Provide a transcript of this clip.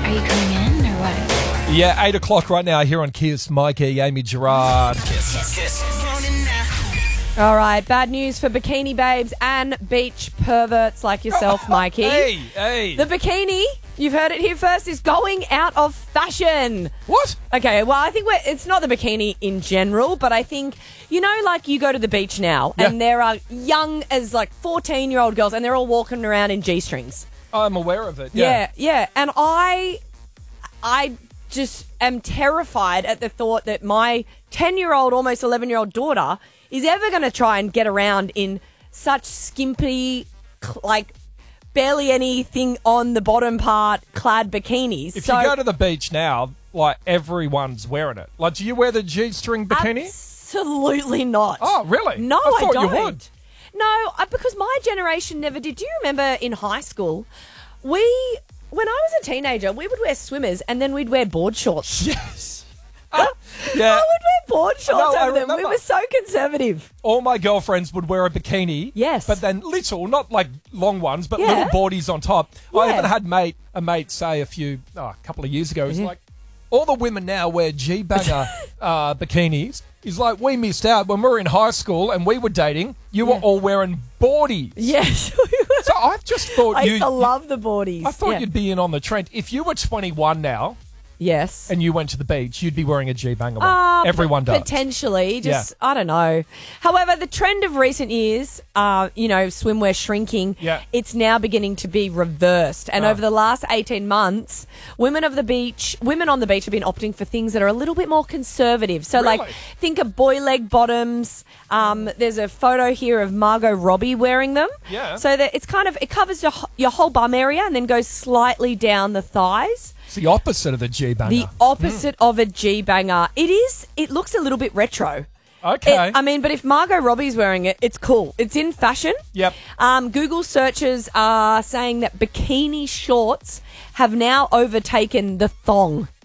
Are you coming in or what? Yeah, 8 o'clock right now here on Kiss. Mikey, Amy Gerard. Kiss. All right, bad news for bikini babes and beach perverts like yourself, Mikey. Hey. The bikini, you've heard it here first, is going out of fashion. What? Okay, well, I think it's not the bikini in general, but I think, like you go to the beach now and there are young as 14-year-old girls and they're all walking around in G-strings. I'm aware of it. Yeah. And I just am terrified at the thought that my 10-year-old, almost 11-year-old daughter is ever going to try and get around in such skimpy, barely anything on the bottom part clad bikinis. If you go to the beach now, everyone's wearing it. Do you wear the G-string bikini? Absolutely not. Oh, really? No, I thought don't. you would. No, because my generation never did. Do you remember in high school, when I was a teenager, we would wear swimmers and then we'd wear board shorts. Yes. I would wear board shorts I over them. We remember. were so conservative. All my girlfriends would wear a bikini. Yes. But then little, not long ones, but Yeah. little boardies on top. I Yeah. even had a mate say a couple of years ago, he's like, all the women now wear G-banger bikinis. He's like, we missed out when we were in high school and we were dating. You were all wearing boardies. Yes. So I just thought I used to love the boardies. I thought you'd be in on the trend. If you were 21 now Yes. and you went to the beach, you'd be wearing a G-banger one. Everyone does. Potentially. I don't know. However, the trend of recent years, swimwear shrinking, it's now beginning to be reversed. And over the last 18 months, women on the beach have been opting for things that are a little bit more conservative. So, Really? think of boy leg bottoms. There's a photo here of Margot Robbie wearing them. Yeah. So that it covers your whole bum area and then goes slightly down the thighs. It's the opposite of the G-banger. The opposite of a G-banger. It looks a little bit retro. Okay. But if Margot Robbie's wearing it, it's cool. It's in fashion. Yep. Google searches are saying that bikini shorts have now overtaken the thong.